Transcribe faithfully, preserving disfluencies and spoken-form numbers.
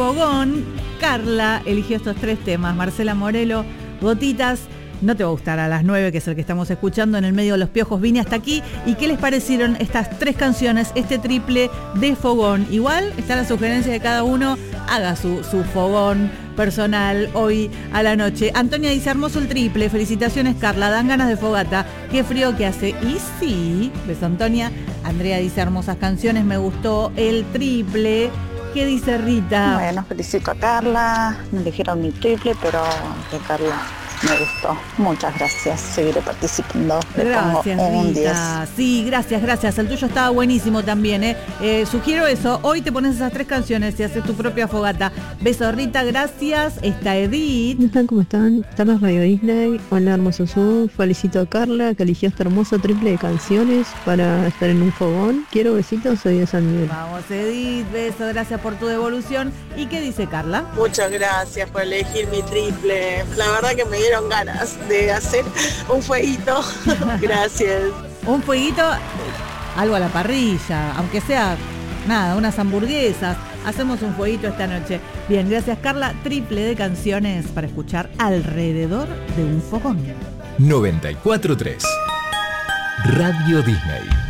fogón. Carla eligió estos tres temas. Marcela Morelo, Gotitas. No te va a gustar a las nueve, que es el que estamos escuchando. En el medio de los piojos vine hasta aquí. ¿Y qué les parecieron estas tres canciones, este triple de fogón? Igual está la sugerencia de cada uno. Haga su, su fogón personal hoy a la noche. Antonia dice, hermoso el triple. Felicitaciones, Carla. Dan ganas de fogata. Qué frío que hace. Y sí, beso, Antonia. Andrea dice, hermosas canciones. Me gustó el triple. ¿Qué dice Rita? Bueno, felicito a Carla. Me eligieron mi triple, pero que Carla me gustó. Muchas gracias. Seguiré participando. Le Gracias, pongo un Rita. diez. Sí, gracias, gracias. El tuyo estaba buenísimo también, ¿eh? Eh, sugiero eso. Hoy te pones esas tres canciones y haces tu propia fogata. Beso, Rita. Gracias. Está Edith. ¿Cómo están? ¿Cómo están? Carlos Radio Disney. Hola, hermoso Zoom. Felicito a Carla, que eligió este hermoso triple de canciones para estar en un fogón. Quiero besitos, soy de San Miguel. Vamos, Edith. Beso. Gracias por tu devolución. ¿Y qué dice Carla? Muchas gracias por elegir mi triple. La verdad que me dieron ganas de hacer un fueguito. Gracias. Un fueguito, algo a la parrilla, aunque sea, nada, unas hamburguesas. Hacemos un fueguito esta noche. Bien, gracias, Carla. Triple de canciones para escuchar alrededor de un fogón. noventa y cuatro punto tres Radio Disney.